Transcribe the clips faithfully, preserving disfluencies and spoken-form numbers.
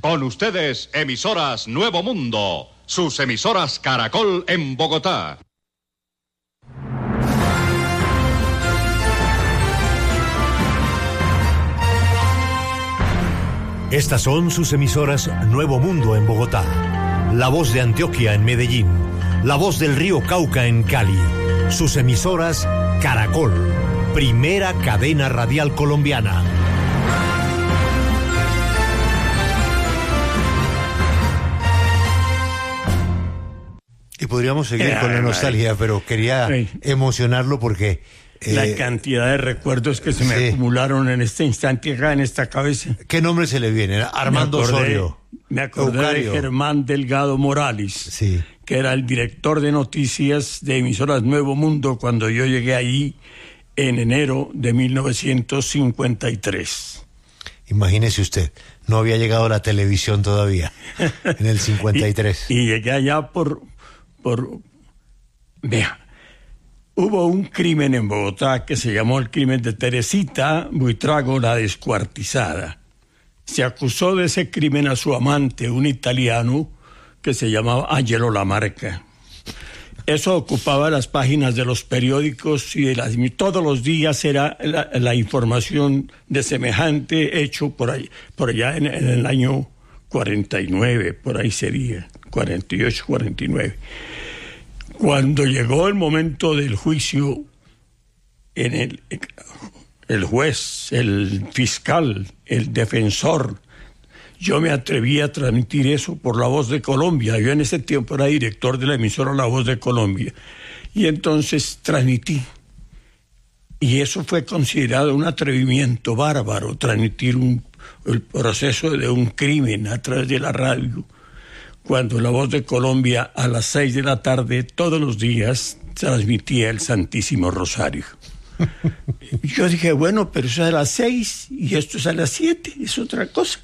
Con ustedes, emisoras Nuevo Mundo, sus emisoras Caracol en Bogotá. Estas son sus emisoras Nuevo Mundo en Bogotá, La Voz de Antioquia en Medellín, La Voz del Río Cauca en Cali. Sus emisoras Caracol, primera cadena radial colombiana. Y podríamos seguir eh, con la nostalgia, ay, pero quería ay. emocionarlo porque... Eh, la cantidad de recuerdos que se me sí. acumularon en este instante acá en esta cabeza. ¿Qué nombre se le viene? Armando me acordé, Osorio. Me acordé Eucario. de Germán Delgado Morales, sí. que era el director de noticias de emisoras Nuevo Mundo cuando yo llegué ahí en enero de mil novecientos cincuenta y tres. Imagínese usted, no había llegado la televisión todavía en el cincuenta y tres. y, y llegué allá por... por vea. Hubo un crimen en Bogotá que se llamó el crimen de Teresita Buitrago, la descuartizada. Se acusó de ese crimen a su amante, un italiano que se llamaba Angelo Lamarca. Eso ocupaba las páginas de los periódicos y de las, todos los días era la, la información de semejante hecho por, ahí, por allá en, en el año cuarenta y nueve, por ahí sería, cuarenta y ocho, cuarenta y nueve. Cuando llegó el momento del juicio, en el, el juez, el fiscal, el defensor, yo me atreví a transmitir eso por La Voz de Colombia. Yo en ese tiempo era director de la emisora La Voz de Colombia. Y entonces transmití. Y eso fue considerado un atrevimiento bárbaro, transmitir un, el proceso de un crimen a través de la radio. Cuando La Voz de Colombia a las seis de la tarde todos los días transmitía el Santísimo Rosario. Yo dije, bueno, pero eso es a las seis y esto es a las siete, es otra cosa.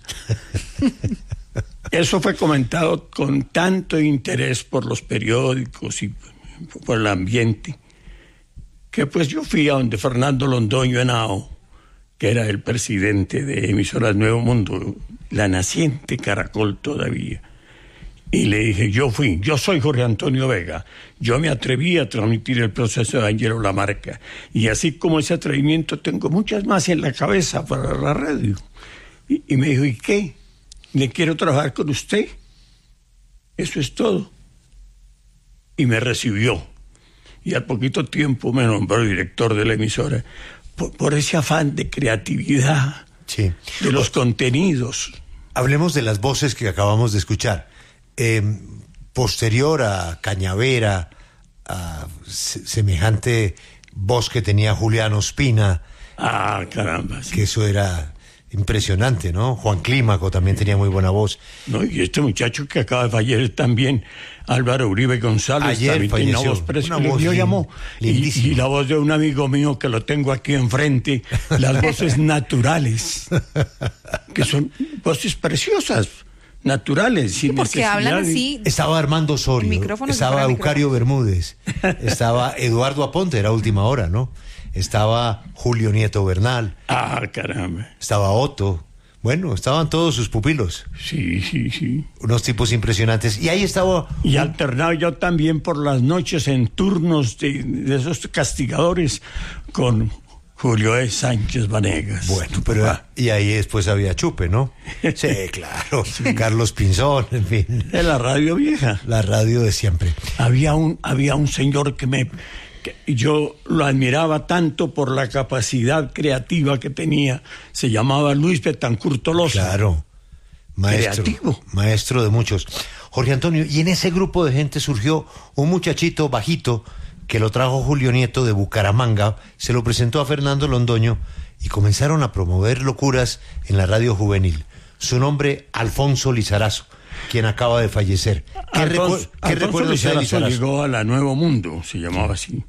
Eso fue comentado con tanto interés por los periódicos y por el ambiente, que pues yo fui a donde Fernando Londoño Henao, que era el presidente de Emisoras Nuevo Mundo, la naciente Caracol todavía. Y le dije, yo fui, yo soy Jorge Antonio Vega, yo me atreví a transmitir el proceso de Angelo Lamarca, y así como ese atrevimiento tengo muchas más en la cabeza para la radio. Y, y me dijo, ¿y qué? ¿Le quiero trabajar con usted? Eso es todo. Y me recibió, y al poquito tiempo me nombró director de la emisora, por, por ese afán de creatividad, sí. de los contenidos. Hablemos de las voces que acabamos de escuchar. Eh, posterior a Cañavera, a se, semejante voz que tenía Julián Ospina. Ah, caramba. Sí. Que eso era impresionante, ¿no? Juan Clímaco también tenía muy buena voz. No, y este muchacho que acaba de fallecer también, Álvaro Uribe González, ayer también falleció. Una voz, pres- una voz yo lind- llamó, y, y la voz de un amigo mío que lo tengo aquí enfrente, las voces naturales, que son voces preciosas. Naturales, sin porque hablan así. Estaba Armando Osorio, estaba Eucario Bermúdez, estaba Eduardo Aponte, era Última Hora, ¿no? Estaba Julio Nieto Bernal. Ah, caramba. Estaba Otto. Bueno, estaban todos sus pupilos. Sí, sí, sí. Unos tipos impresionantes. Y ahí estaba... Y alternaba yo también por las noches en turnos de, de esos castigadores con Julio E. Sánchez Vanegas. Bueno, pero ah. y ahí después había Chupe, ¿no? Sí, claro. Sí. Carlos Pinzón, en fin. De la radio vieja. La radio de siempre. Había un, había un señor que me... que yo lo admiraba tanto por la capacidad creativa que tenía. Se llamaba Luis Betancourt Tolosa. Claro. Maestro. Creativo. Maestro de muchos. Jorge Antonio, y en ese grupo de gente surgió un muchachito bajito que lo trajo Julio Nieto de Bucaramanga, se lo presentó a Fernando Londoño y comenzaron a promover locuras en la radio juvenil. Su nombre, Alfonso Lizarazo, quien acaba de fallecer. ¿Qué, Alfonso, recu- ¿qué Alfonso recuerdo Lizarazo, de Lizarazo? Llegó a la Nuevo Mundo, se llamaba así.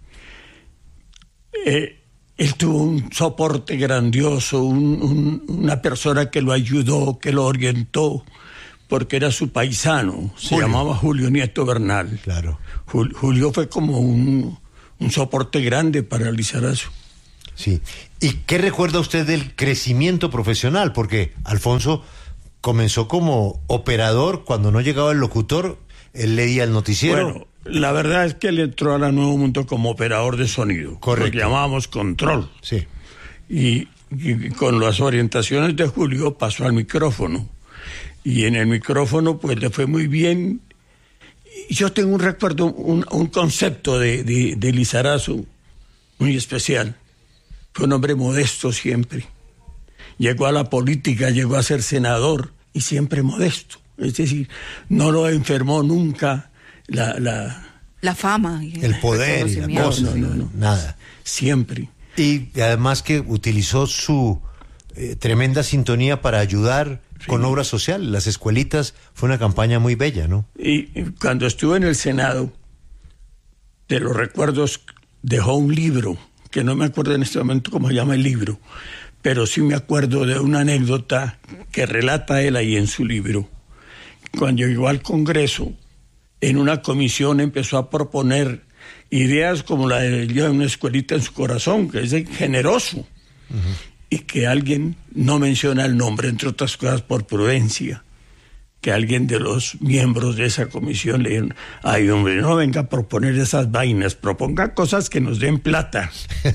Eh, él tuvo un soporte grandioso, un, un, una persona que lo ayudó, que lo orientó, porque era su paisano, se Julio. llamaba Julio Nieto Bernal. Claro. Jul, Julio fue como un, un soporte grande para Lizarazo. Sí. ¿Y qué recuerda usted del crecimiento profesional? Porque Alfonso comenzó como operador, cuando no llegaba el locutor, él leía el noticiero. Bueno, la verdad es que él entró a la Nuevo Mundo como operador de sonido. Correcto. Lo que llamábamos control. Sí. Y, y con las orientaciones de Julio pasó al micrófono. Y en el micrófono pues le fue muy bien. Y yo tengo un recuerdo, un, un concepto de, de, de Lizarazo muy especial. Fue un hombre modesto siempre. Llegó a la política, llegó a ser senador y siempre modesto. Es decir, no lo enfermó nunca la... La, la fama. Y el poder y la cosa. No, no, no. Nada. Siempre. Y además que utilizó su eh, tremenda sintonía para ayudar sí. con obras sociales. Las escuelitas fue una campaña muy bella, ¿no? Y, y cuando estuve en el Senado, de los recuerdos, dejó un libro, que no me acuerdo en este momento cómo se llama el libro, pero sí me acuerdo de una anécdota que relata él ahí en su libro. Cuando llegó al Congreso, en una comisión empezó a proponer ideas como la de una escuelita en su corazón, que es generoso, uh-huh. y que alguien no menciona el nombre, entre otras cosas por prudencia, que alguien de los miembros de esa comisión le dijeron, ay hombre, no venga a proponer esas vainas, proponga cosas que nos den plata.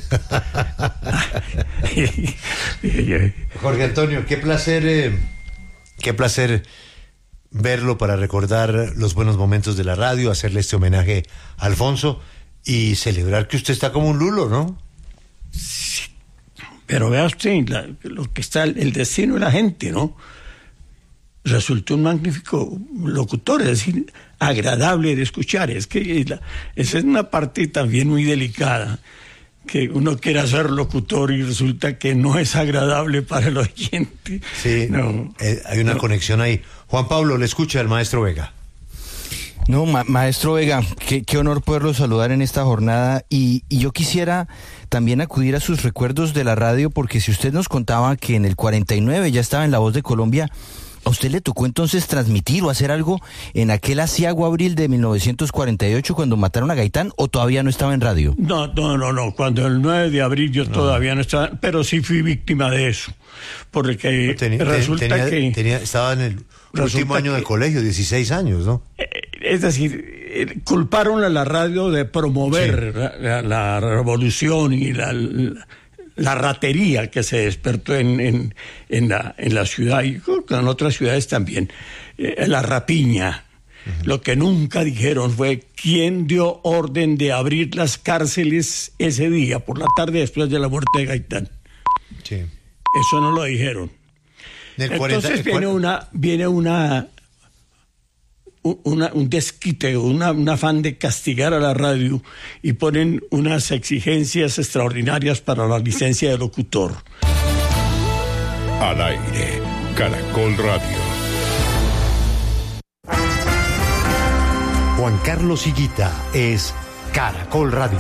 Jorge Antonio, qué placer, eh, qué placer verlo para recordar los buenos momentos de la radio, hacerle este homenaje a Alfonso y celebrar que usted está como un lulo, ¿no? Sí, pero vea usted la, lo que está el destino de la gente, ¿no? Resultó un magnífico locutor, es decir, agradable de escuchar. Es que la, esa es una parte también muy delicada, que uno quiera ser locutor y resulta que no es agradable para el oyente. Sí, no, eh, hay una no. conexión ahí. Juan Pablo, le escucha el maestro Vega. No, ma- maestro Vega, qué, qué honor poderlo saludar en esta jornada y, y yo quisiera también acudir a sus recuerdos de la radio, porque si usted nos contaba que en el cuarenta y nueve ya estaba en La Voz de Colombia, ¿a usted le tocó entonces transmitir o hacer algo en aquel aciago abril de mil novecientos cuarenta y ocho cuando mataron a Gaitán, o todavía no estaba en radio? No, no, no, no. Cuando el nueve de abril yo no. todavía no estaba, pero sí fui víctima de eso. Porque no, tenía, resulta tenía, que... Tenía, estaba en el último año que, de colegio, dieciséis años, ¿no? Es decir, culparon a la radio de promover sí. la, la, la revolución y la... la la ratería que se despertó en, en, en, la, en la ciudad y en otras ciudades también, eh, la rapiña. Uh-huh. Lo que nunca dijeron fue quién dio orden de abrir las cárceles ese día, por la tarde después de la muerte de Gaitán. Sí. Eso no lo dijeron. Del Entonces cuarenta, viene una... Viene una Una, un desquite, una, un afán de castigar a la radio y ponen unas exigencias extraordinarias para la licencia de locutor. Al aire, Caracol Radio. Juan Carlos Higuita es Caracol Radio.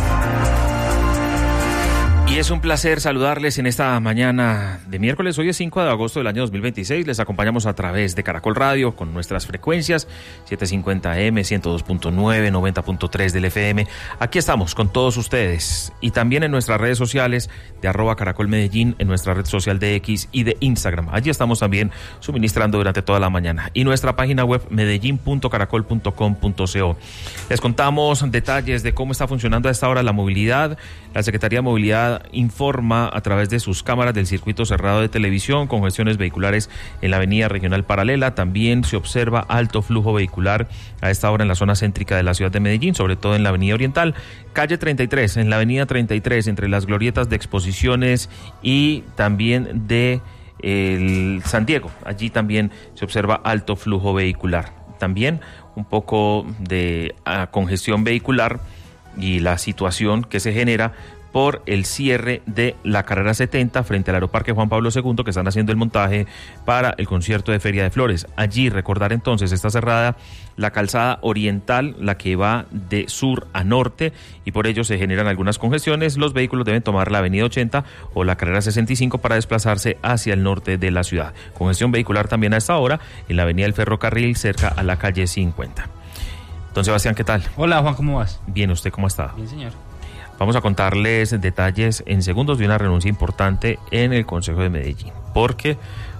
Y es un placer saludarles en esta mañana de miércoles. Hoy es cinco de agosto del año dos mil veintiséis. Les acompañamos a través de Caracol Radio con nuestras frecuencias setecientos cincuenta eme, ciento dos punto nueve, noventa punto tres del F M. Aquí estamos con todos ustedes y también en nuestras redes sociales de arroba Caracol Medellín, en nuestra red social de X y de Instagram. Allí estamos también suministrando durante toda la mañana. Y nuestra página web medellín punto caracol punto com punto co. Les contamos detalles de cómo está funcionando a esta hora la movilidad. La Secretaría de Movilidad informa a través de sus cámaras del circuito cerrado de televisión, congestiones vehiculares en la avenida regional paralela. También se observa alto flujo vehicular a esta hora en la zona céntrica de la ciudad de Medellín, sobre todo en la avenida oriental, calle treinta y tres, en la avenida treinta y tres, entre las glorietas de Exposiciones y también de el San Diego. Allí también se observa alto flujo vehicular. También un poco de uh, congestión vehicular y la situación que se genera por el cierre de la carrera setenta frente al Aeroparque Juan Pablo segundo, que están haciendo el montaje para el concierto de Feria de Flores. Allí, recordar entonces, está cerrada la calzada oriental, la que va de sur a norte, y por ello se generan algunas congestiones. Los vehículos deben tomar la avenida ochenta o la carrera sesenta y cinco para desplazarse hacia el norte de la ciudad. Congestión vehicular también a esta hora en la avenida del Ferrocarril, cerca a la calle cincuenta. Don Sebastián, ¿qué tal? Hola, Juan, ¿cómo vas? Bien, ¿usted cómo está? Bien, señor. Vamos a contarles detalles en segundos de una renuncia importante en el Consejo de Medellín, porque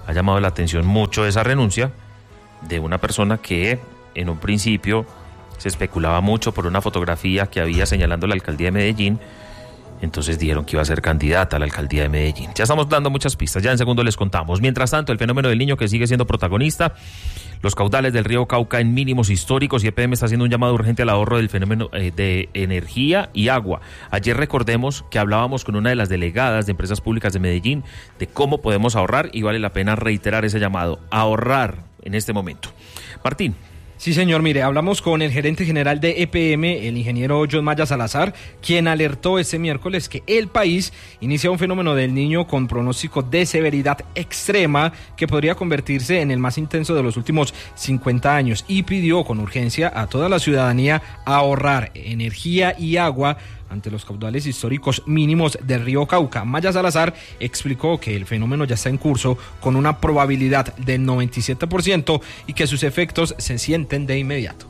ha llamado la atención mucho esa renuncia de una persona que en un principio se especulaba mucho por una fotografía que había señalando la alcaldía de Medellín. Entonces dijeron que iba a ser candidata a la alcaldía de Medellín. Ya estamos dando muchas pistas, ya en segundo les contamos. Mientras tanto, el fenómeno del Niño que sigue siendo protagonista, los caudales del río Cauca en mínimos históricos, y E P M está haciendo un llamado urgente al ahorro del fenómeno eh, de energía y agua. Ayer recordemos que hablábamos con una de las delegadas de Empresas Públicas de Medellín de cómo podemos ahorrar, y vale la pena reiterar ese llamado, ahorrar en este momento. Martín. Sí, señor, mire, hablamos con el gerente general de E P M, el ingeniero John Maya Salazar, quien alertó este miércoles que el país inicia un fenómeno del Niño con pronóstico de severidad extrema que podría convertirse en el más intenso de los últimos cincuenta años, y pidió con urgencia a toda la ciudadanía ahorrar energía y agua ante los caudales históricos mínimos del río Cauca. Maya Salazar explicó que el fenómeno ya está en curso con una probabilidad del noventa y siete por ciento y que sus efectos se sienten de inmediato.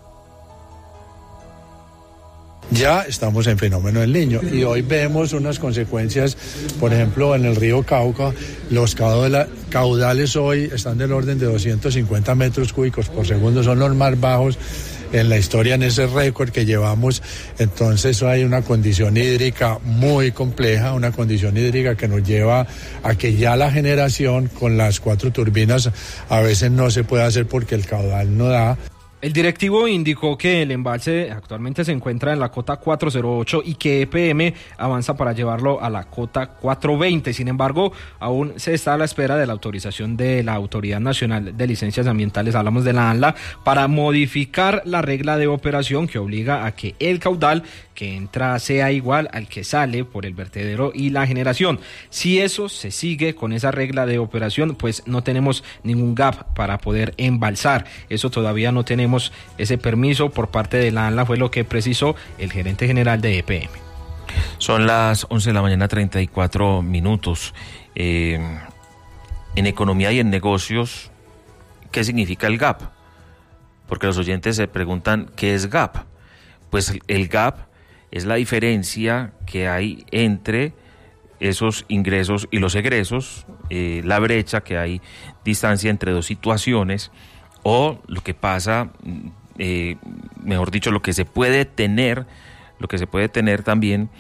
Ya estamos en fenómeno del Niño y hoy vemos unas consecuencias, por ejemplo, en el río Cauca, los caudales hoy están del orden de doscientos cincuenta metros cúbicos por segundo, son los más bajos en la historia, en ese récord que llevamos. Entonces hay una condición hídrica muy compleja, una condición hídrica que nos lleva a que ya la generación con las cuatro turbinas a veces no se puede hacer porque el caudal no da. El directivo indicó que el embalse actualmente se encuentra en la cota cuatrocientos ocho y que E P M avanza para llevarlo a la cota cuatrocientos veinte. Sin embargo, aún se está a la espera de la autorización de la Autoridad Nacional de Licencias Ambientales, hablamos de la ANLA, para modificar la regla de operación que obliga a que el caudal que entra sea igual al que sale por el vertedero y la generación. Si eso se sigue con esa regla de operación, pues no tenemos ningún gap para poder embalsar. Eso todavía no tenemos ese permiso por parte de la ANLA, fue lo que precisó el gerente general de E P M. Son las once de la mañana, treinta y cuatro minutos. Eh, en economía y en negocios, ¿qué significa el gap? Porque los oyentes se preguntan, ¿qué es gap? Pues el gap es la diferencia que hay entre esos ingresos y los egresos, eh, la brecha que hay, distancia entre dos situaciones, o lo que pasa, eh, mejor dicho, lo que se puede tener, lo que se puede tener también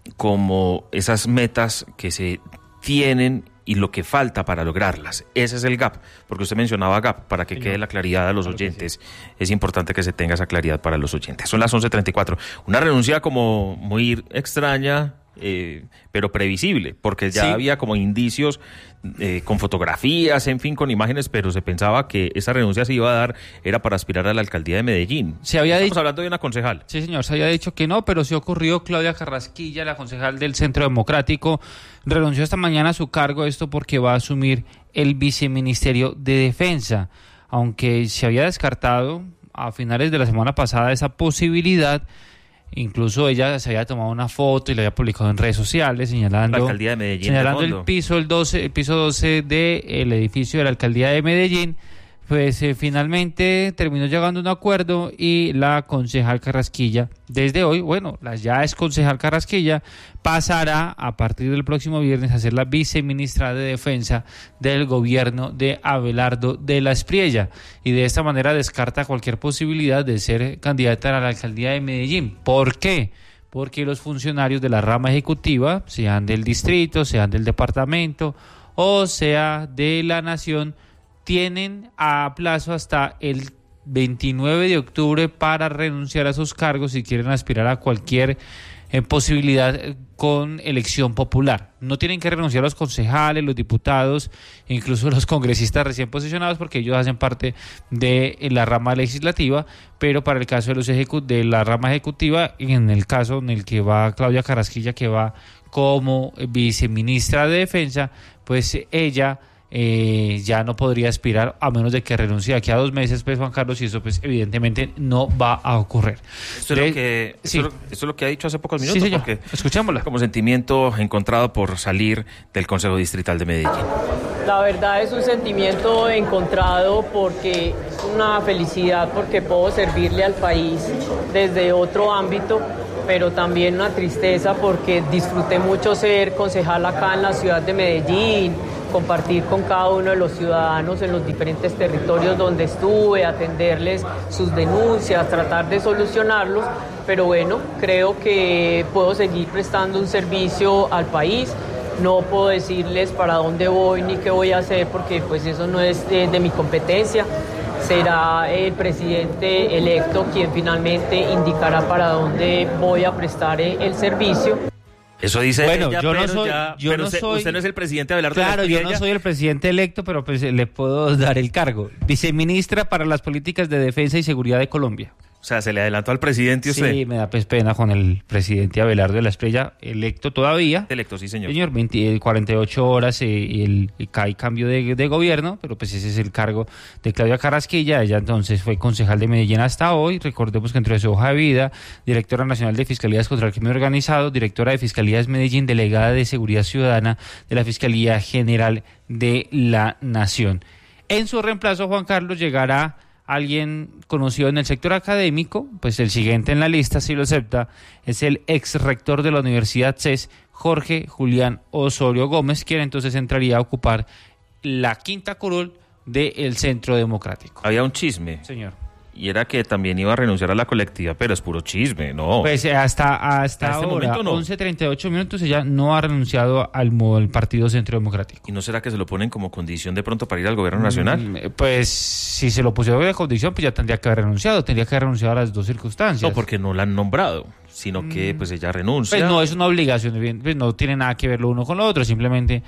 como esas metas que se tienen y lo que falta para lograrlas. Ese es el gap, porque usted mencionaba gap, para que quede la claridad a los oyentes. Es importante que se tenga esa claridad para los oyentes. Son las once treinta y cuatro. Una renuncia como muy extraña, eh, pero previsible, porque ya sí había como indicios eh, con fotografías, en fin, con imágenes, pero se pensaba que esa renuncia se iba a dar, era para aspirar a la alcaldía de Medellín. Se había Estamos dicho, hablando de una concejal. Sí, señor, se había dicho que no, pero sí ocurrió. Claudia Carrasquilla, la concejal del Centro Democrático, renunció esta mañana a su cargo, esto porque va a asumir el viceministerio de Defensa, aunque se había descartado a finales de la semana pasada esa posibilidad. Incluso ella se había tomado una foto y la había publicado en redes sociales señalando, la alcaldía de Medellín, señalando el piso el doce, el piso doce del edificio de la alcaldía de Medellín. Pues eh, finalmente terminó llegando a un acuerdo y la concejal Carrasquilla, desde hoy, bueno, la ya es concejal Carrasquilla, pasará a partir del próximo viernes a ser la viceministra de Defensa del gobierno de Abelardo de la Espriella, y de esta manera descarta cualquier posibilidad de ser candidata a la alcaldía de Medellín. ¿Por qué? Porque los funcionarios de la rama ejecutiva, sean del distrito, sean del departamento o sea de la nación, tienen a plazo hasta el veintinueve de octubre para renunciar a sus cargos si quieren aspirar a cualquier eh, posibilidad eh, con elección popular. No tienen que renunciar los concejales, los diputados, incluso los congresistas recién posicionados, porque ellos hacen parte de la rama legislativa, pero para el caso de los ejecu- de la rama ejecutiva, en el caso en el que va Claudia Carrasquilla, que va como viceministra de Defensa, pues ella Eh, ya no podría aspirar a menos de que renuncie aquí a dos meses, pues, Juan Carlos, y eso pues evidentemente no va a ocurrir. Esto, de, es, lo que, esto, sí. es lo, esto es lo que ha dicho hace pocos minutos, sí, señor. porque escuchémosla. Como sentimiento encontrado por salir del Consejo Distrital de Medellín. La verdad es un sentimiento encontrado porque es una felicidad porque puedo servirle al país desde otro ámbito, pero también una tristeza porque disfruté mucho ser concejal acá en la ciudad de Medellín. compartir con cada uno de los ciudadanos en los diferentes territorios donde estuve, atenderles sus denuncias, tratar de solucionarlos, pero bueno, creo que puedo seguir prestando un servicio al país. No puedo decirles para dónde voy ni qué voy a hacer porque pues eso no es de, de mi competencia. Será el presidente electo quien finalmente indicará para dónde voy a prestar el servicio. Eso dice bueno, ella, yo no pero soy, ya, yo pero no se, soy, usted no es el presidente Abelardo claro, de la Espriella. Yo no soy el presidente electo, pero pues le puedo dar el cargo. Viceministra para las políticas de defensa y seguridad de Colombia. O sea, se le adelantó al presidente usted. Sí, me da pues pena con el presidente Abelardo de la Espriella, electo todavía. Electo, sí, señor. Señor, veinte, cuarenta y ocho horas eh, y, el, y hay cambio de, de gobierno, pero pues ese es el cargo de Claudia Carrasquilla. Ella entonces fue concejal de Medellín hasta hoy. Recordemos que entre su hoja de vida, directora nacional de Fiscalías contra el Crimen Organizado, directora de Fiscalías Medellín, delegada de Seguridad Ciudadana de la Fiscalía General de la Nación. En su reemplazo, Juan Carlos, llegará alguien conocido en el sector académico, pues el siguiente en la lista, si lo acepta, es el ex rector de la Universidad C E S, Jorge Julián Osorio Gómez, quien entonces entraría a ocupar la quinta curul del Centro Democrático. Había un chisme. Señor. Y era que también iba a renunciar a la colectiva, pero es puro chisme, ¿no? Pues hasta, hasta, hasta este ahora, momento no. once treinta y ocho minutos, ella no ha renunciado al, al Partido Centro Democrático. ¿Y no será que se lo ponen como condición de pronto para ir al gobierno nacional? Mm, pues si se lo pusieron de condición, pues ya tendría que haber renunciado, tendría que haber renunciado a las dos circunstancias. No, porque no la han nombrado, sino que pues ella renuncia. Pues no es una obligación, pues no tiene nada que ver lo uno con lo otro, simplemente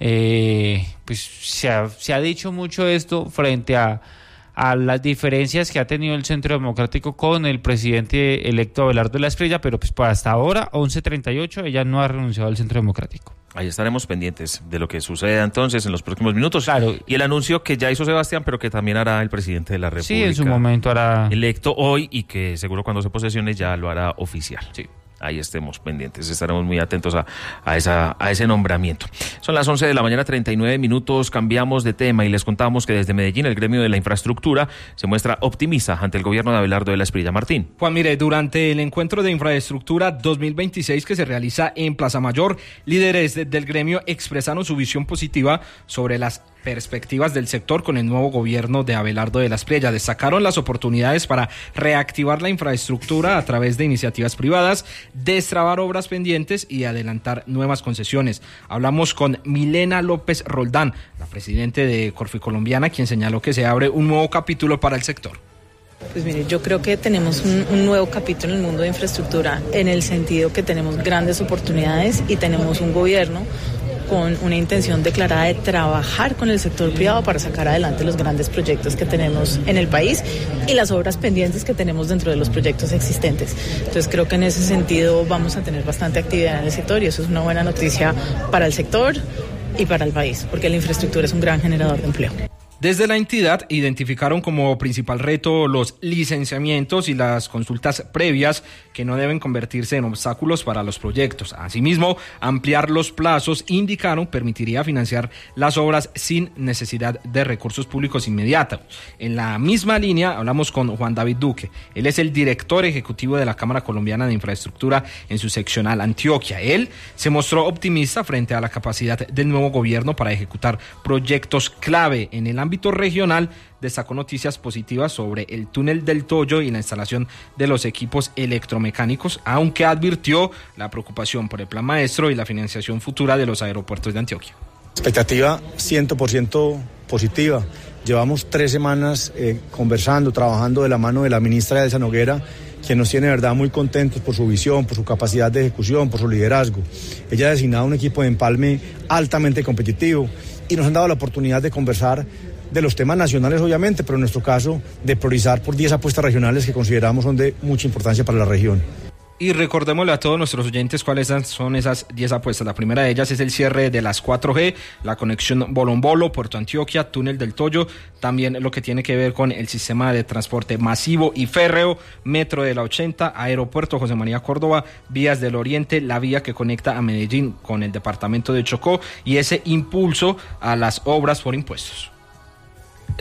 eh, pues se ha, se ha dicho mucho esto frente a a las diferencias que ha tenido el Centro Democrático con el presidente electo Abelardo de la Espriella, pero pues hasta ahora, once treinta y ocho, ella no ha renunciado al Centro Democrático. Ahí estaremos pendientes de lo que suceda entonces en los próximos minutos. Claro. Y el anuncio que ya hizo Sebastián, pero que también hará el presidente de la República. Sí, en su momento hará. Electo hoy y que seguro cuando se posesione ya lo hará oficial. Sí. Ahí estemos pendientes, estaremos muy atentos a, a, esa, a ese nombramiento. Son las once de la mañana, treinta y nueve minutos, cambiamos de tema y les contamos que desde Medellín el gremio de la infraestructura se muestra optimista ante el gobierno de Abelardo de la Espriella. Martín. Juan, mire, durante el encuentro de infraestructura dos mil veintiséis que se realiza en Plaza Mayor, líderes de, del gremio expresaron su visión positiva sobre las perspectivas del sector con el nuevo gobierno de Abelardo de la Espriella. Destacaron las oportunidades para reactivar la infraestructura a través de iniciativas privadas, destrabar obras pendientes y adelantar nuevas concesiones. Hablamos con Milena López Roldán, la presidente de Corficolombiana, quien señaló que se abre un nuevo capítulo para el sector. Pues mire, yo creo que tenemos un, un nuevo capítulo en el mundo de infraestructura, en el sentido que tenemos grandes oportunidades y tenemos un gobierno con una intención declarada de trabajar con el sector privado para sacar adelante los grandes proyectos que tenemos en el país y las obras pendientes que tenemos dentro de los proyectos existentes. Entonces creo que en ese sentido vamos a tener bastante actividad en el sector y eso es una buena noticia para el sector y para el país, porque la infraestructura es un gran generador de empleo. Desde la entidad identificaron como principal reto los licenciamientos y las consultas previas que no deben convertirse en obstáculos para los proyectos. Asimismo, ampliar los plazos, indicaron, permitiría financiar las obras sin necesidad de recursos públicos inmediatos. En la misma línea hablamos con Juan David Duque. Él es el director ejecutivo de la Cámara Colombiana de Infraestructura en su seccional Antioquia. Él se mostró optimista frente a la capacidad del nuevo gobierno para ejecutar proyectos clave en el ámbito ámbito regional. Destacó noticias positivas sobre el túnel del Toyo y la instalación de los equipos electromecánicos, aunque advirtió la preocupación por el plan maestro y la financiación futura de los aeropuertos de Antioquia. Expectativa cien por ciento positiva. Llevamos tres semanas eh, conversando, trabajando de la mano de la ministra Elsa Noguera, quien nos tiene de verdad muy contentos por su visión, por su capacidad de ejecución, por su liderazgo. Ella ha designado un equipo de empalme altamente competitivo y nos han dado la oportunidad de conversar de los temas nacionales, obviamente, pero en nuestro caso de priorizar por diez apuestas regionales que consideramos son de mucha importancia para la región. Y recordémosle a todos nuestros oyentes cuáles son esas diez apuestas. La primera de ellas es el cierre de las cuatro G, la conexión Bolombolo, Puerto Antioquia, túnel del Toyo, también lo que tiene que ver con el sistema de transporte masivo y férreo, metro de la ochenta, aeropuerto José María Córdoba, vías del Oriente, la vía que conecta a Medellín con el departamento de Chocó y ese impulso a las obras por impuestos.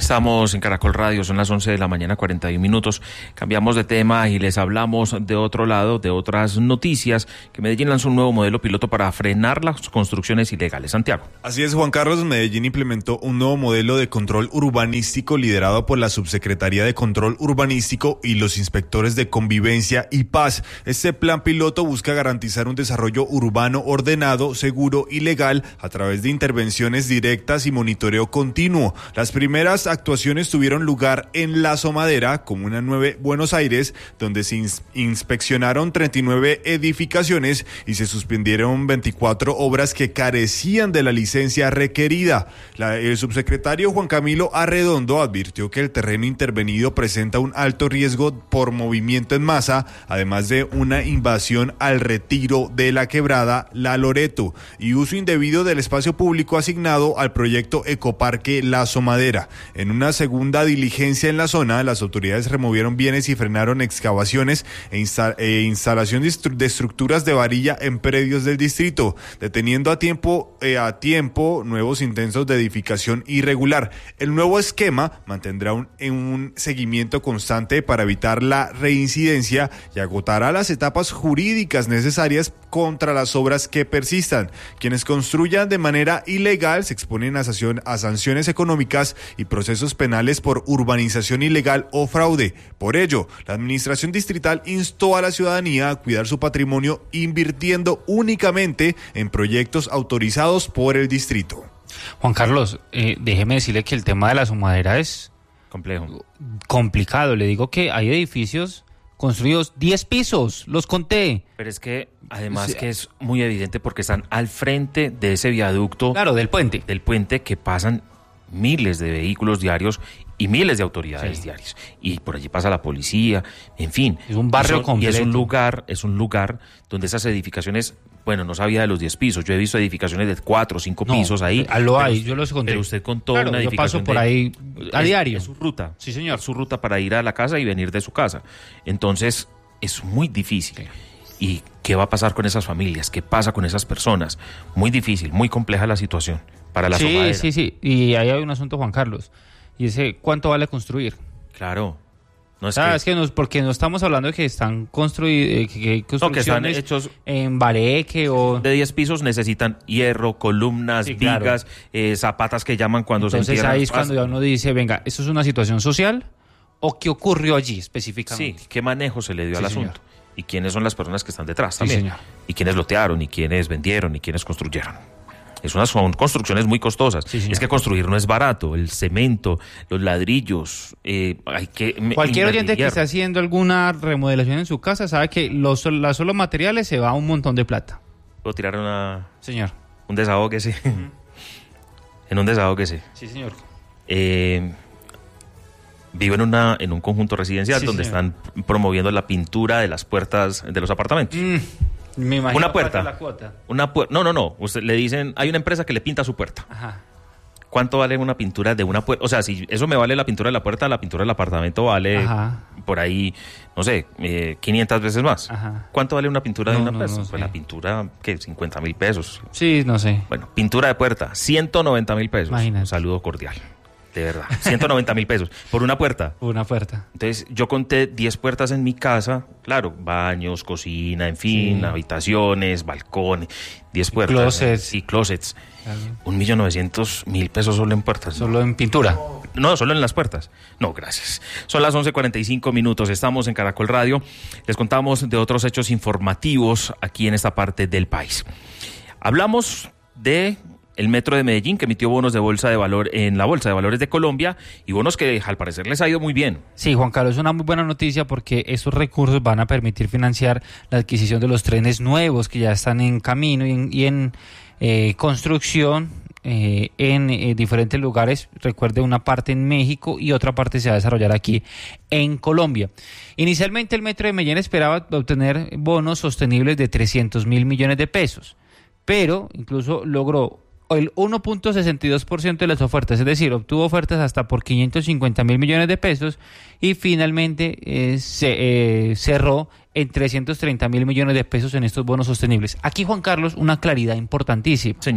Estamos en Caracol Radio, son las once de la mañana, cuarenta y un minutos. Cambiamos de tema y les hablamos de otro lado, de otras noticias, que Medellín lanzó un nuevo modelo piloto para frenar las construcciones ilegales. Santiago. Así es, Juan Carlos. Medellín implementó un nuevo modelo de control urbanístico liderado por la Subsecretaría de Control Urbanístico y los inspectores de Convivencia y Paz. Este plan piloto busca garantizar un desarrollo urbano ordenado, seguro y legal a través de intervenciones directas y monitoreo continuo. Las primeras actuaciones tuvieron lugar en La Somadera, Comuna nueve, Buenos Aires, donde se ins- inspeccionaron treinta y nueve edificaciones y se suspendieron veinticuatro obras que carecían de la licencia requerida. La, el subsecretario Juan Camilo Arredondo advirtió que el terreno intervenido presenta un alto riesgo por movimiento en masa, además de una invasión al retiro de la quebrada La Loreto y uso indebido del espacio público asignado al proyecto Ecoparque La Somadera. En una segunda diligencia en la zona, las autoridades removieron bienes y frenaron excavaciones e, insta- e instalación de, estru- de estructuras de varilla en predios del distrito, deteniendo a tiempo, eh, a tiempo nuevos intentos de edificación irregular. El nuevo esquema mantendrá un, un seguimiento constante para evitar la reincidencia y agotará las etapas jurídicas necesarias contra las obras que persistan. Quienes construyan de manera ilegal se exponen a, sanción, a sanciones económicas y procesos penales por urbanización ilegal o fraude. Por ello, la administración distrital instó a la ciudadanía a cuidar su patrimonio invirtiendo únicamente en proyectos autorizados por el distrito. Juan Carlos, eh, déjeme decirle que el tema de la Somadera es complejo, complicado. Le digo que hay edificios construidos diez pisos, los conté. Pero es que además que es muy evidente porque están al frente de ese viaducto. Claro, del puente. Del puente que pasan miles de vehículos diarios y miles de autoridades sí. diarias. Y por allí pasa la policía, en fin. Es un barrio y son, completo. Y es un lugar, es un lugar donde esas edificaciones, bueno, no sabía de los diez pisos. Yo he visto edificaciones de cuatro o cinco no, pisos ahí. Lo hay, yo los conté. Pero usted contó claro, una edificación. Yo paso por de, ahí a es, diario. Es su ruta. Sí, señor. Es su ruta para ir a la casa y venir de su casa. Entonces, es muy difícil. Sí. ¿Y qué va a pasar con esas familias? ¿Qué pasa con esas personas? Muy difícil, muy compleja la situación para la Sí, Somadera. sí, sí. Y ahí hay un asunto, Juan Carlos. Y ese, ¿cuánto vale construir? Claro. No es, ah, que... es que nos, porque no estamos hablando de que están construidos, que, que construcciones no, que están hechos en bareque o... De diez pisos necesitan hierro, columnas, sí, vigas, claro. eh, zapatas que llaman cuando Entonces, se entierran. Entonces ahí es cuando uno dice, venga, ¿esto es una situación social o qué ocurrió allí específicamente? Sí, ¿qué manejo se le dio sí, al señor. asunto? ¿Y quiénes son las personas que están detrás sí, también? Señor. ¿Y quiénes lotearon? ¿Y quiénes vendieron? ¿Y quiénes construyeron? Es unas, son construcciones muy costosas. Sí, es que construir no es barato. El cemento, los ladrillos, eh, hay que... Cualquier oyente que esté haciendo alguna remodelación en su casa sabe que los, los solo materiales se va un montón de plata. ¿Puedo tirar una... Señor. Un desahogue, sí. Uh-huh. En un desahogue, sí. Sí, señor. Eh... Vivo en, una, en un conjunto residencial sí, donde señor. están promoviendo la pintura de las puertas de los apartamentos. Mm, me imagino una puerta. La cuota. Una pu- no, no, no. Usted le dicen, hay una empresa que le pinta su puerta. Ajá. ¿Cuánto vale una pintura de una puerta? O sea, si eso me vale la pintura de la puerta, la pintura del apartamento vale Ajá. por ahí, no sé, eh, quinientas veces más. Ajá. ¿Cuánto vale una pintura no, de una no, puerta? no pues sé. la pintura, ¿qué? cincuenta mil pesos. Sí, no sé. Bueno, pintura de puerta, ciento noventa mil pesos. Imagínate. Un saludo cordial. De verdad, ciento noventa mil pesos por una puerta. Por una puerta. Entonces, yo conté diez puertas en mi casa, claro, baños, cocina, en fin, sí. habitaciones, balcones, diez puertas. Closets. Y closets. Claro. Un millón novecientos mil pesos solo en puertas. Solo en pintura. No, solo en las puertas. No, gracias. Son las once cuarenta y cinco minutos, estamos en Caracol Radio. Les contamos de otros hechos informativos aquí en esta parte del país. Hablamos de... el Metro de Medellín, que emitió bonos de bolsa de valor en la Bolsa de Valores de Colombia y bonos que al parecer les ha ido muy bien. Sí, Juan Carlos, es una muy buena noticia porque estos recursos van a permitir financiar la adquisición de los trenes nuevos que ya están en camino y en, y en eh, construcción eh, en eh, diferentes lugares. Recuerde, una parte en México y otra parte se va a desarrollar aquí en Colombia. Inicialmente el Metro de Medellín esperaba obtener bonos sostenibles de trescientos mil millones de pesos, pero incluso logró el uno punto sesenta y dos por ciento de las ofertas, es decir, obtuvo ofertas hasta por quinientos cincuenta mil millones de pesos y finalmente eh, se eh, cerró en trescientos treinta mil millones de pesos en estos bonos sostenibles. Aquí, Juan Carlos, una claridad importantísima. Señor.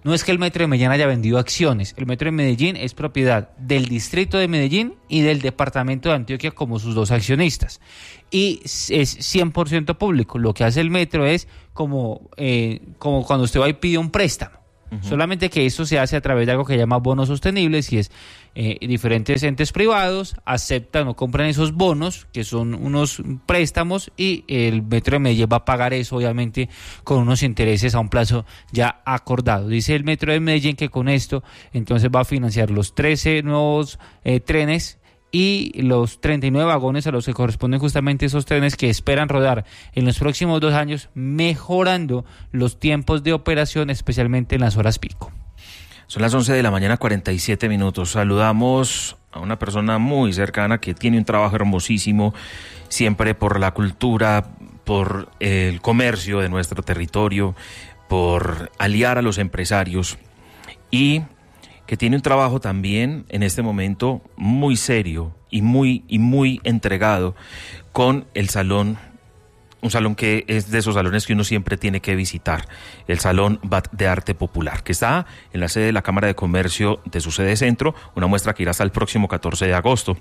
No es que el Metro de Medellín haya vendido acciones, el Metro de Medellín es propiedad del Distrito de Medellín y del Departamento de Antioquia como sus dos accionistas. Y es cien por ciento público. Lo que hace el Metro es como, eh, como cuando usted va y pide un préstamo. Uh-huh. Solamente que esto se hace a través de algo que se llama bonos sostenibles y es eh, diferentes entes privados aceptan o compran esos bonos que son unos préstamos y el Metro de Medellín va a pagar eso obviamente con unos intereses a un plazo ya acordado. Dice el Metro de Medellín que con esto entonces va a financiar los trece nuevos eh, trenes y los treinta y nueve vagones a los que corresponden justamente esos trenes que esperan rodar en los próximos dos años, mejorando los tiempos de operación, especialmente en las horas pico. Son las once de la mañana, cuarenta y siete minutos. Saludamos a una persona muy cercana que tiene un trabajo hermosísimo, siempre por la cultura, por el comercio de nuestro territorio, por aliar a los empresarios y que tiene un trabajo también en este momento muy serio y muy, y muy entregado con el salón, un salón que es de esos salones que uno siempre tiene que visitar, el Salón B A T de Arte Popular, que está en la sede de la Cámara de Comercio de su sede centro, una muestra que irá hasta el próximo catorce de agosto.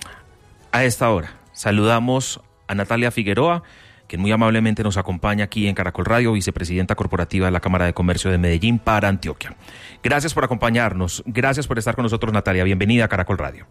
A esta hora saludamos a Natalia Figueroa, quien muy amablemente nos acompaña aquí en Caracol Radio, vicepresidenta corporativa de la Cámara de Comercio de Medellín para Antioquia. Gracias por acompañarnos, gracias por estar con nosotros, Natalia. Bienvenida a Caracol Radio.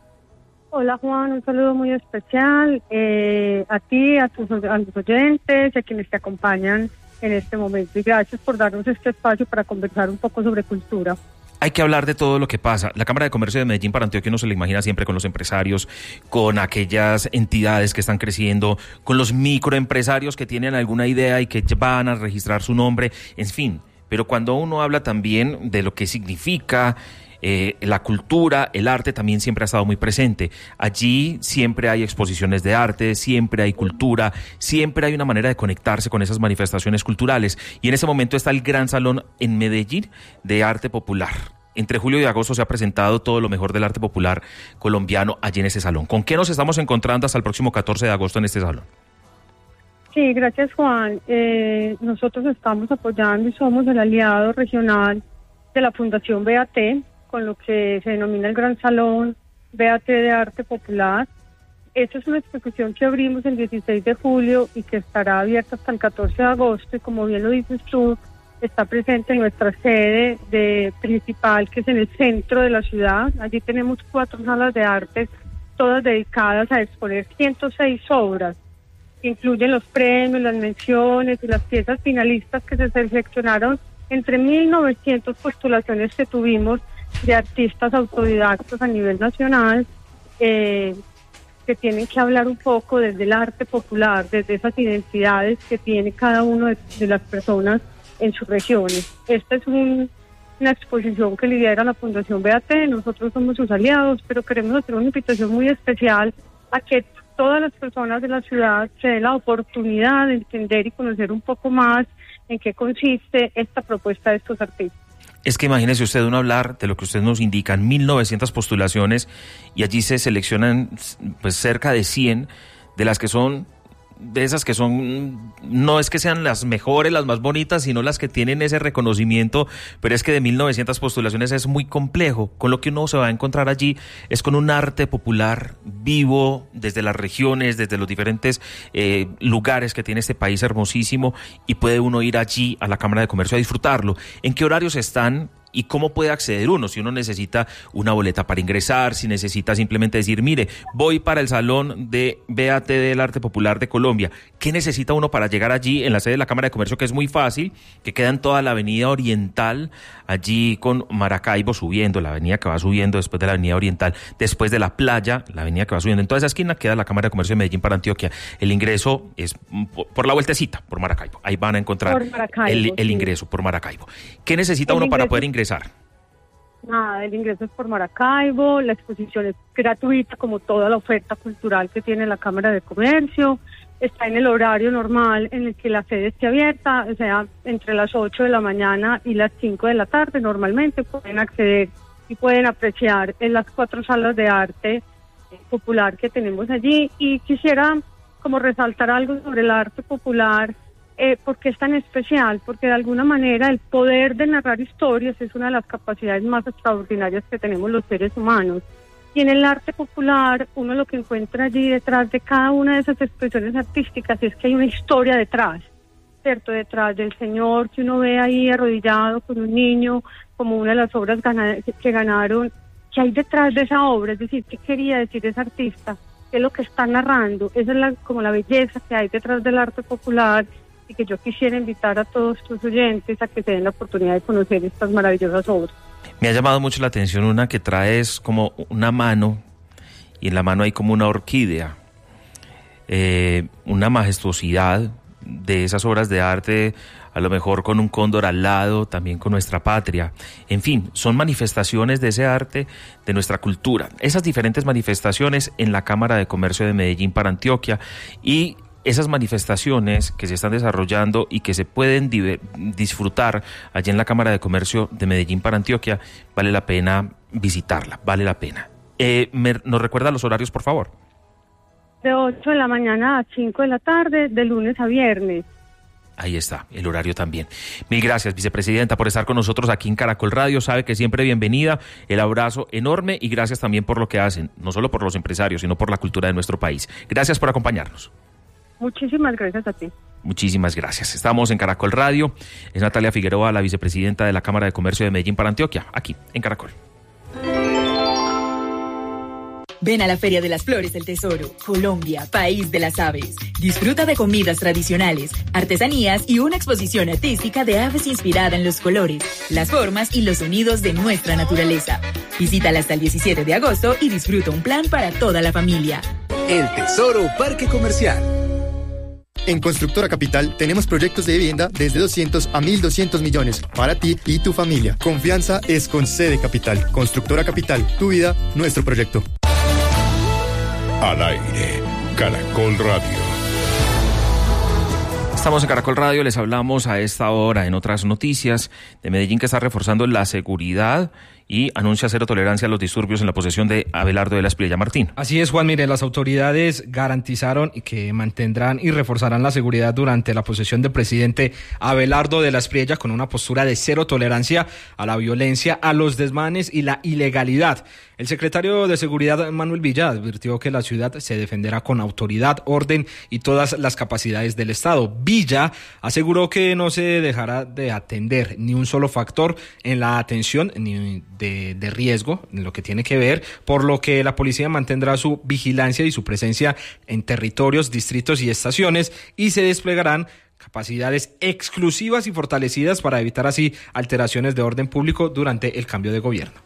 Hola, Juan, un saludo muy especial eh, a ti, a tus a los oyentes y a quienes te acompañan en este momento. Y gracias por darnos este espacio para conversar un poco sobre cultura. Hay que hablar de todo lo que pasa. La Cámara de Comercio de Medellín para Antioquia uno se la imagina siempre con los empresarios, con aquellas entidades que están creciendo, con los microempresarios que tienen alguna idea y que van a registrar su nombre, en fin. Pero cuando uno habla también de lo que significa eh, la cultura, el arte también siempre ha estado muy presente. Allí siempre hay exposiciones de arte, siempre hay cultura, siempre hay una manera de conectarse con esas manifestaciones culturales. Y en ese momento está el Gran Salón en Medellín de Arte Popular. Entre julio y agosto se ha presentado todo lo mejor del arte popular colombiano allí en ese salón. ¿Con qué nos estamos encontrando hasta el próximo catorce de agosto en este salón? Sí, gracias, Juan. Eh, nosotros estamos apoyando y somos el aliado regional de la Fundación B A T, con lo que se denomina el Gran Salón B A T de Arte Popular. Esta es una exposición que abrimos el dieciséis de julio y que estará abierta hasta el catorce de agosto, y como bien lo dices tú, está presente en nuestra sede de principal, que es en el centro de la ciudad. Allí tenemos cuatro salas de arte, todas dedicadas a exponer ciento seis obras. Incluyen los premios, las menciones y las piezas finalistas que se seleccionaron entre mil novecientas postulaciones que tuvimos de artistas autodidactos a nivel nacional, eh, que tienen que hablar un poco desde el arte popular, desde esas identidades que tiene cada uno de, de las personas en sus regiones. Esta es un, una exposición que lidera la Fundación B A T, nosotros somos sus aliados, pero queremos hacer una invitación muy especial a que todas las personas de la ciudad se den la oportunidad de entender y conocer un poco más en qué consiste esta propuesta de estos artistas. Es que imagínese usted uno hablar de lo que usted nos indican, mil novecientas postulaciones, y allí se seleccionan pues cerca de cien, de las que son, de esas que son, no es que sean las mejores, las más bonitas, sino las que tienen ese reconocimiento, pero es que de mil novecientas postulaciones es muy complejo. Con lo que uno se va a encontrar allí es con un arte popular vivo, desde las regiones, desde los diferentes eh, lugares que tiene este país hermosísimo, y puede uno ir allí a la Cámara de Comercio a disfrutarlo. ¿En qué horarios están? ¿Y cómo puede acceder uno? Si uno necesita una boleta para ingresar, si necesita simplemente decir, mire, voy para el Salón de B A T del Arte Popular de Colombia. ¿Qué necesita uno para llegar allí en la sede de la Cámara de Comercio, que es muy fácil, que queda en toda la Avenida Oriental, allí con Maracaibo subiendo, la avenida que va subiendo después de la Avenida Oriental, después de la playa, la avenida que va subiendo, en toda esa esquina queda la Cámara de Comercio de Medellín para Antioquia. El ingreso es por la vueltecita, por Maracaibo. Ahí van a encontrar el, el ingreso por Maracaibo. ¿Qué necesita el uno ingreso para poder ingresar? Nada, el ingreso es por Maracaibo, la exposición es gratuita como toda la oferta cultural que tiene la Cámara de Comercio, está en el horario normal en el que la sede esté abierta, o sea, entre las ocho de la mañana y las cinco de la tarde normalmente pueden acceder y pueden apreciar en las cuatro salas de arte popular que tenemos allí. Y quisiera como resaltar algo sobre el arte popular, Eh, ¿Por qué es tan especial? Porque de alguna manera el poder de narrar historias es una de las capacidades más extraordinarias que tenemos los seres humanos. Y en el arte popular, uno lo que encuentra allí detrás de cada una de esas expresiones artísticas es que hay una historia detrás, ¿cierto? Detrás del señor que uno ve ahí arrodillado con un niño, como una de las obras gana- que ganaron, ¿qué hay detrás de esa obra? Es decir, ¿qué quería decir ese artista? ¿Qué es lo que está narrando? Esa es la, como la belleza que hay detrás del arte popular, y que yo quisiera invitar a todos tus oyentes a que se den la oportunidad de conocer estas maravillosas obras. Me ha llamado mucho la atención una que traes como una mano, y en la mano hay como una orquídea, eh, una majestuosidad de esas obras de arte, a lo mejor con un cóndor al lado, también con nuestra patria. En fin, son manifestaciones de ese arte, de nuestra cultura. Esas diferentes manifestaciones en la Cámara de Comercio de Medellín para Antioquia, y esas manifestaciones que se están desarrollando y que se pueden diver- disfrutar allí en la Cámara de Comercio de Medellín para Antioquia, vale la pena visitarla, vale la pena. Eh, me, ¿Nos recuerda los horarios, por favor? De ocho de la mañana a cinco de la tarde, de lunes a viernes. Ahí está, el horario también. Mil gracias, vicepresidenta, por estar con nosotros aquí en Caracol Radio. Sabe que siempre bienvenida, el abrazo enorme y gracias también por lo que hacen, no solo por los empresarios, sino por la cultura de nuestro país. Gracias por acompañarnos. Muchísimas gracias a ti. Muchísimas gracias. Estamos en Caracol Radio. Es Natalia Figueroa, la vicepresidenta de la Cámara de Comercio de Medellín para Antioquia, aquí en Caracol. Ven a la Feria de las Flores del Tesoro, Colombia, país de las aves. Disfruta de comidas tradicionales, artesanías y una exposición artística de aves inspirada en los colores, las formas y los sonidos de nuestra naturaleza. Visítala hasta el diecisiete de agosto y disfruta un plan para toda la familia. El Tesoro Parque Comercial. En Constructora Capital tenemos proyectos de vivienda desde doscientos a mil doscientos millones para ti y tu familia. Confianza es con C de Capital. Constructora Capital, tu vida, nuestro proyecto. Al aire, Caracol Radio. Estamos en Caracol Radio, les hablamos a esta hora en otras noticias de Medellín, que está reforzando la seguridad y anuncia cero tolerancia a los disturbios en la posesión de Abelardo de la Espriella. Martín. Así es, Juan. Mire, las autoridades garantizaron que mantendrán y reforzarán la seguridad durante la posesión del presidente Abelardo de la Espriella, con una postura de cero tolerancia a la violencia, a los desmanes y la ilegalidad. El secretario de Seguridad, Manuel Villa, advirtió que la ciudad se defenderá con autoridad, orden y todas las capacidades del Estado. Villa aseguró que no se dejará de atender ni un solo factor en la atención ni de, de riesgo, en lo que tiene que ver, por lo que la policía mantendrá su vigilancia y su presencia en territorios, distritos y estaciones, y se desplegarán capacidades exclusivas y fortalecidas para evitar así alteraciones de orden público durante el cambio de gobierno.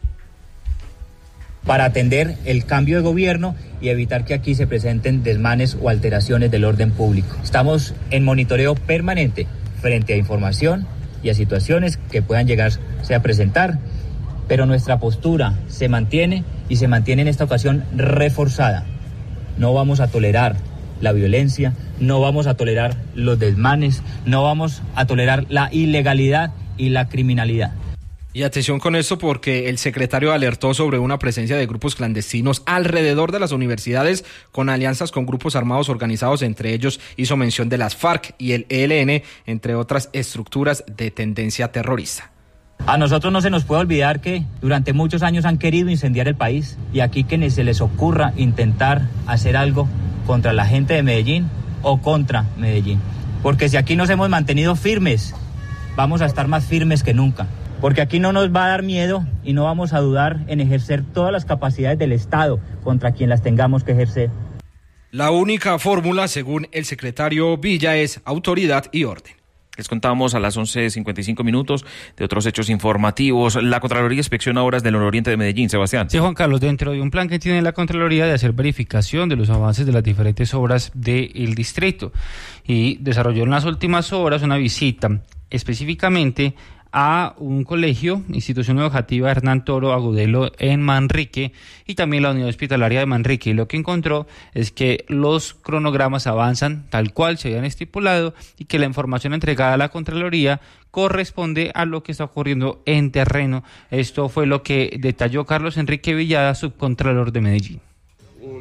Para atender el cambio de gobierno y evitar que aquí se presenten desmanes o alteraciones del orden público. Estamos en monitoreo permanente frente a información y a situaciones que puedan llegarse a presentar, pero nuestra postura se mantiene y se mantiene en esta ocasión reforzada. No vamos a tolerar la violencia, no vamos a tolerar los desmanes, no vamos a tolerar la ilegalidad y la criminalidad. Y atención con esto, porque el secretario alertó sobre una presencia de grupos clandestinos alrededor de las universidades con alianzas con grupos armados organizados. Entre ellos hizo mención de las FARC y el E L N, entre otras estructuras de tendencia terrorista. A nosotros no se nos puede olvidar que durante muchos años han querido incendiar el país, y aquí que ni se les ocurra intentar hacer algo contra la gente de Medellín o contra Medellín. Porque si aquí nos hemos mantenido firmes, vamos a estar más firmes que nunca. Porque aquí no nos va a dar miedo y no vamos a dudar en ejercer todas las capacidades del Estado contra quien las tengamos que ejercer. La única fórmula, según el secretario Villa, es autoridad y orden. Les contamos a las once cincuenta y cinco minutos de otros hechos informativos. La Contraloría inspecciona obras del nororiente de Medellín. Sebastián. Sí, Juan Carlos, dentro de un plan que tiene la Contraloría de hacer verificación de los avances de las diferentes obras del distrito, y desarrolló en las últimas horas una visita específicamente a un colegio, institución educativa Hernán Toro Agudelo en Manrique, y también la unidad hospitalaria de Manrique. Y lo que encontró es que los cronogramas avanzan tal cual se habían estipulado y que la información entregada a la Contraloría corresponde a lo que está ocurriendo en terreno. Esto fue lo que detalló Carlos Enrique Villada, subcontralor de Medellín. Un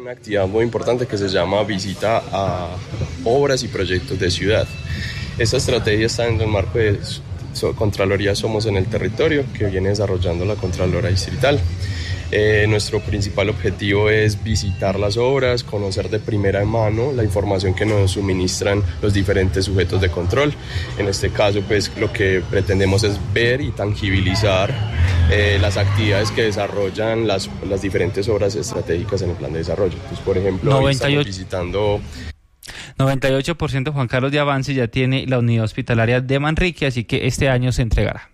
una actividad muy importante que se llama visita a obras y proyectos de ciudad. Esta estrategia está en el marco de Contraloría Somos en el Territorio, que viene desarrollando la Contralora Distrital. Eh, nuestro principal objetivo es visitar las obras, conocer de primera mano la información que nos suministran los diferentes sujetos de control. En este caso, pues lo que pretendemos es ver y tangibilizar eh, las actividades que desarrollan las, las diferentes obras estratégicas en el plan de desarrollo. Entonces, por ejemplo, noventa y ocho hoy estamos visitando... noventa y ocho por ciento, Juan Carlos, de avance ya tiene la unidad hospitalaria de Manrique, así que este año se entregará.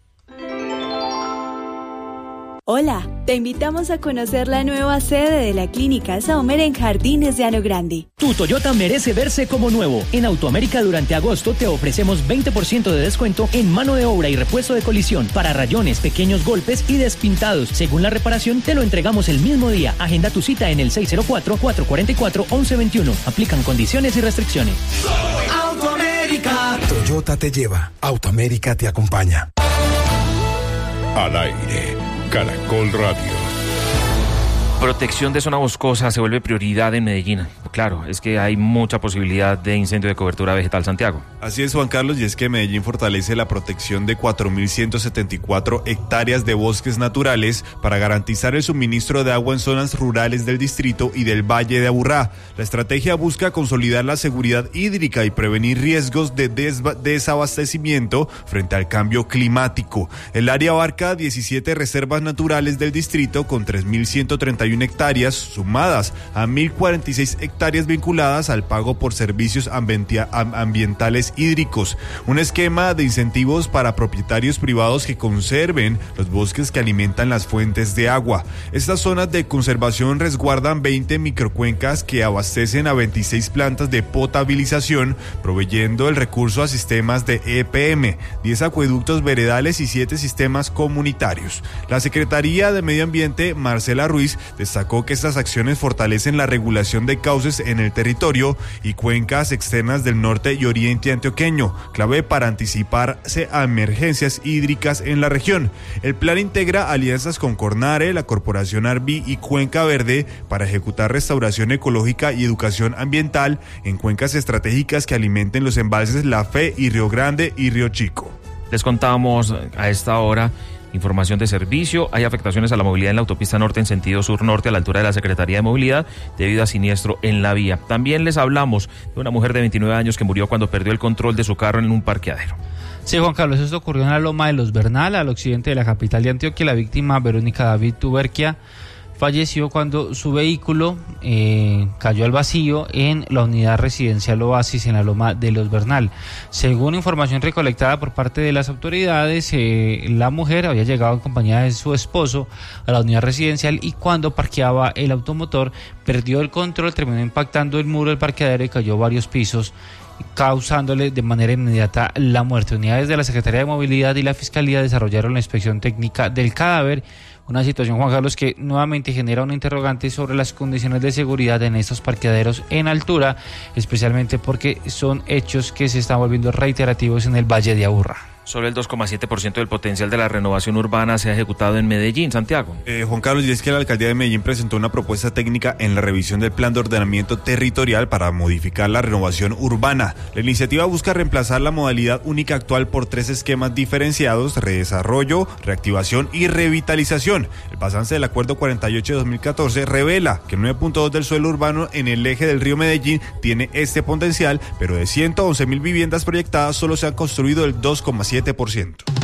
Hola, te invitamos a conocer la nueva sede de la Clínica Saumer en Jardines de Ano Grande. Tu Toyota merece verse como nuevo. En Autoamérica durante agosto te ofrecemos veinte por ciento de descuento en mano de obra y repuesto de colisión para rayones, pequeños golpes y despintados. Según la reparación, te lo entregamos el mismo día. Agenda tu cita en el seis cero cuatro, cuatro cuatro cuatro, once veintiuno. Aplican condiciones y restricciones. Autoamérica. Toyota te lleva. Autoamérica te acompaña. Al aire. Caracol Radio. Protección de zona boscosa se vuelve prioridad en Medellín. Claro, es que hay mucha posibilidad de incendio de cobertura vegetal, Santiago. Así es, Juan Carlos, y es que Medellín fortalece la protección de cuatro mil ciento setenta y cuatro hectáreas de bosques naturales para garantizar el suministro de agua en zonas rurales del distrito y del Valle de Aburrá. La estrategia busca consolidar la seguridad hídrica y prevenir riesgos de desba- desabastecimiento frente al cambio climático. El área abarca diecisiete reservas naturales del distrito con tres mil ciento treinta y una hectáreas, sumadas a mil cuarenta y seis hectáreas vinculadas al pago por servicios ambientia- ambientales hídricos. Un esquema de incentivos para propietarios privados que conserven los bosques que alimentan las fuentes de agua. Estas zonas de conservación resguardan veinte microcuencas que abastecen a veintiséis plantas de potabilización, proveyendo el recurso a sistemas de E P M, diez acueductos veredales y siete sistemas comunitarios. La Secretaría de Medio Ambiente, Marcela Ruiz, destacó que estas acciones fortalecen la regulación de cauces en el territorio y cuencas externas del norte y oriente antioqueño, clave para anticiparse a emergencias hídricas en la región. El plan integra alianzas con Cornare, la Corporación Arví y Cuenca Verde para ejecutar restauración ecológica y educación ambiental en cuencas estratégicas que alimenten los embalses La Fe y Río Grande y Río Chico. Les contamos a esta hora información de servicio. Hay afectaciones a la movilidad en la autopista norte en sentido sur-norte a la altura de la Secretaría de Movilidad debido a siniestro en la vía. También les hablamos de una mujer de veintinueve años que murió cuando perdió el control de su carro en un parqueadero. Sí, Juan Carlos, esto ocurrió en la Loma de los Bernal, al occidente de la capital de Antioquia. La víctima, Verónica David Tuberquia, falleció cuando su vehículo eh, cayó al vacío en la unidad residencial Oasis en la Loma de los Bernal. Según información recolectada por parte de las autoridades, eh, la mujer había llegado en compañía de su esposo a la unidad residencial y cuando parqueaba el automotor perdió el control, terminó impactando el muro del parqueadero y cayó varios pisos, causándole de manera inmediata la muerte. Unidades de la Secretaría de Movilidad y la Fiscalía desarrollaron la inspección técnica del cadáver. Una situación, Juan Carlos, que nuevamente genera un interrogante sobre las condiciones de seguridad en estos parqueaderos en altura, especialmente porque son hechos que se están volviendo reiterativos en el Valle de Aburrá. Solo el dos coma siete por ciento del potencial de la renovación urbana se ha ejecutado en Medellín, Santiago. Eh, Juan Carlos, y es que la Alcaldía de Medellín presentó una propuesta técnica en la revisión del Plan de Ordenamiento Territorial para modificar la renovación urbana. La iniciativa busca reemplazar la modalidad única actual por tres esquemas diferenciados: redesarrollo, reactivación y revitalización. El pasante del Acuerdo cuarenta y ocho de dos mil catorce revela que el nueve punto dos del suelo urbano en el eje del río Medellín tiene este potencial, pero de ciento once mil viviendas proyectadas solo se han construido el dos coma siete por ciento.